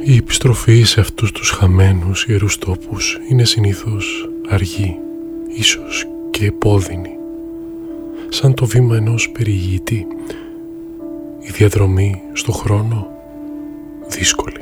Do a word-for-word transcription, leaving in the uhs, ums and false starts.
Η επιστροφή σε αυτούς τους χαμένους ιερούς τόπους είναι συνήθως αργή, ίσως και επώδυνη. Σαν το βήμα ενός περιηγητή, η διαδρομή στο χρόνο δύσκολη.